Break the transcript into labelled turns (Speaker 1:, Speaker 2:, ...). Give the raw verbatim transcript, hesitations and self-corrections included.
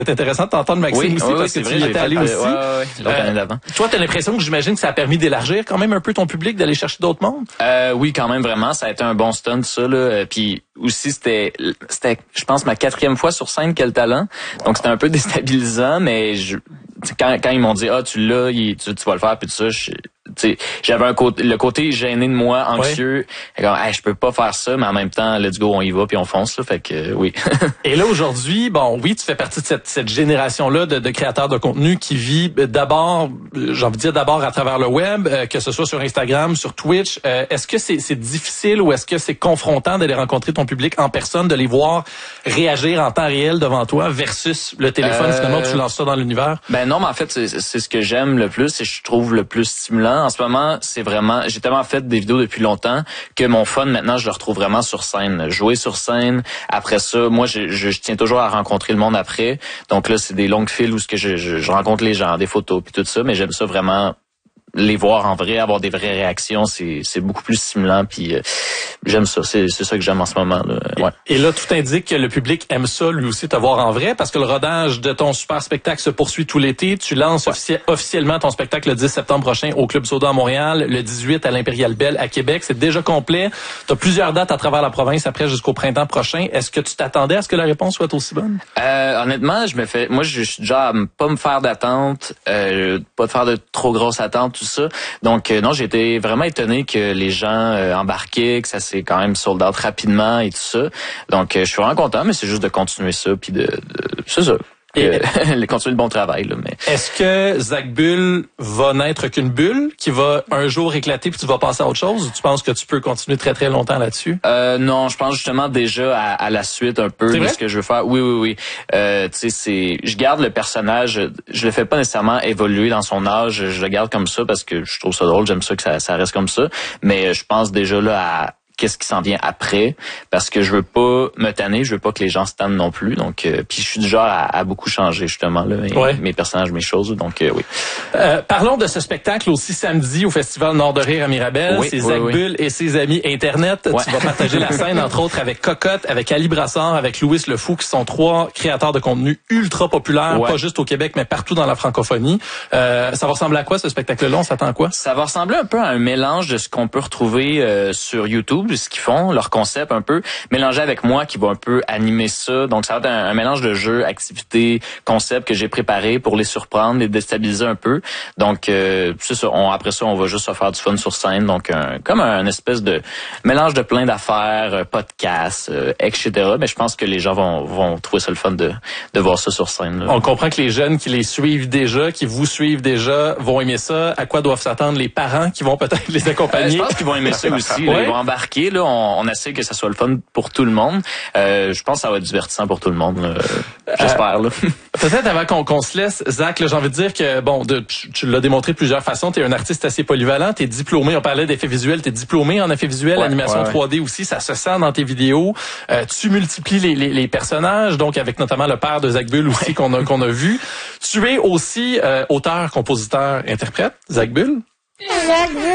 Speaker 1: C'est intéressant de t'entendre, Maxime,
Speaker 2: oui,
Speaker 1: aussi,
Speaker 2: oui,
Speaker 1: parce
Speaker 2: oui,
Speaker 1: que tu
Speaker 2: vrai,
Speaker 1: y étais allé
Speaker 2: fait,
Speaker 1: aussi.
Speaker 2: Ouais, ouais, ouais, l'année d'avant.
Speaker 1: Toi, t'as l'impression que j'imagine que ça a permis d'élargir quand même un peu ton public, d'aller chercher d'autres mondes?
Speaker 2: Euh, oui, quand même, vraiment. Ça a été un bon stunt, ça, là. Puis aussi, c'était, c'était, je pense, ma quatrième fois sur scène, Quel talent. Donc, c'était un peu déstabilisant, mais je, quand, quand ils m'ont dit, ah, tu l'as, tu, tu vas le faire, puis tout ça, je, tu sais, j'avais un côté, le côté gêné de moi, anxieux. Ouais. Comme, hey, je peux pas faire ça, mais en même temps, let's go, on y va, puis on fonce, là. Fait que, euh, oui.
Speaker 1: Et là, aujourd'hui, bon, oui, tu fais partie de cette, cette génération-là de, de créateurs de contenu qui vit d'abord, j'ai envie de dire d'abord à travers le web, euh, que ce soit sur Instagram, sur Twitch. Euh, est-ce que c'est, c'est difficile ou est-ce que c'est confrontant d'aller rencontrer ton public en personne, de les voir réagir en temps réel devant toi versus le téléphone, euh, finalement, tu lances ça dans l'univers?
Speaker 2: Ben non, mais en fait, c'est, c'est ce que j'aime le plus et je trouve le plus stimulant. En ce moment, c'est vraiment, j'ai tellement fait des vidéos depuis longtemps que mon fun, maintenant, je le retrouve vraiment sur scène. Jouer sur scène. Après ça, moi, je, je, je tiens toujours à rencontrer le monde après. Donc là, c'est des longues files où ce que je, je, je rencontre les gens, des photos puis tout ça, mais j'aime ça vraiment les voir en vrai, avoir des vraies réactions, c'est c'est beaucoup plus stimulant puis euh, j'aime ça, c'est c'est ça que j'aime en ce moment là. Ouais.
Speaker 1: Et là tout indique que le public aime ça lui aussi te voir en vrai parce que le rodage de ton super spectacle se poursuit tout l'été, tu lances ouais. officie- officiellement ton spectacle le dix septembre prochain au Club Soda à Montréal, le dix-huit à l'Impérial Belle à Québec, c'est déjà complet. Tu as plusieurs dates à travers la province après jusqu'au printemps prochain. Est-ce que tu t'attendais à ce que la réponse soit aussi bonne?
Speaker 2: Euh, honnêtement, je me fais moi je suis déjà à pas me faire d'attente, euh, pas de faire de trop grosses attentes tout ça. Donc euh, non, j'ai été vraiment étonné que les gens euh, embarquaient, que ça s'est quand même sold out rapidement et tout ça. Donc euh, je suis vraiment content, mais c'est juste de continuer ça puis de, de c'est ça. Et euh, continuer le bon travail là, mais
Speaker 1: est-ce que Zach Bull va n'être qu'une bulle qui va un jour éclater puis tu vas passer à autre chose ou tu penses que tu peux continuer très très longtemps là-dessus?
Speaker 2: Euh non, je pense justement déjà à, à la suite un peu de ce que je veux faire. Oui oui oui. Euh tu sais c'est je garde le personnage, je le fais pas nécessairement évoluer dans son âge, je le garde comme ça parce que je trouve ça drôle, j'aime ça que ça ça reste comme ça, mais je pense déjà là à qu'est-ce qui s'en vient après, parce que je veux pas me tanner, je veux pas que les gens se tannent non plus. Donc, euh, puis je suis du genre à, à beaucoup changer justement là, mes, ouais. mes personnages, mes choses. Donc, euh, oui.
Speaker 1: Euh, parlons de ce spectacle aussi samedi au Festival Nord de Rire à Mirabel.
Speaker 2: Oui,
Speaker 1: c'est
Speaker 2: oui,
Speaker 1: Zach
Speaker 2: oui.
Speaker 1: Bull et ses amis Internet. Ouais. Tu vas partager la scène entre autres avec Cocotte, avec Ali Brassard, avec Louis Le Fou, qui sont trois créateurs de contenu ultra populaires, ouais. pas juste au Québec, mais partout dans la francophonie. Euh, ça va ressembler à quoi ce spectacle-là? On s'attend à quoi?
Speaker 2: Ça va ressembler un peu à un mélange de ce qu'on peut retrouver euh, sur YouTube, ce qu'ils font, leur concept un peu, mélangé avec moi qui va un peu animer ça. Donc ça va être un, un mélange de jeux, activités, concepts que j'ai préparés pour les surprendre, les déstabiliser un peu. Donc euh, c'est ça. On, après ça, on va juste se faire du fun sur scène. Donc un, comme un espèce de mélange de plein d'affaires, podcasts, euh, et cetera. Mais je pense que les gens vont, vont trouver ça le fun de, de voir ça sur scène. Là.
Speaker 1: On comprend que les jeunes qui les suivent déjà, qui vous suivent déjà, vont aimer ça. À quoi doivent s'attendre les parents qui vont peut-être les accompagner?
Speaker 2: Euh, je pense qu'ils vont aimer ça aussi.
Speaker 1: Ouais.
Speaker 2: Là, ils vont embarquer. Là, on, on essaie que ça soit le fun pour tout le monde. Euh, je pense que ça va être divertissant pour tout le monde. Là. J'espère. Là.
Speaker 1: Euh, peut-être avant qu'on, qu'on se laisse, Zach, là, j'ai envie de dire que bon, de, tu, tu l'as démontré de plusieurs façons. Tu es un artiste assez polyvalent. Tu es diplômé. On parlait d'effets visuels. Tu es diplômé en effets visuels, ouais, animation ouais, ouais. trois D aussi. Ça se sent dans tes vidéos. Euh, tu multiplies les, les, les personnages, donc avec notamment le père de Zach Bull aussi ouais. qu'on a qu'on a vu. Tu es aussi euh, auteur, compositeur, interprète, Zach Bull.